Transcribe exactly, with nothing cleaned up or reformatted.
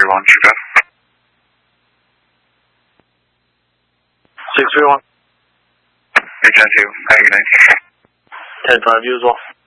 three one, shoot up. six three one. eight ten two, I ignite. ten five, you as well.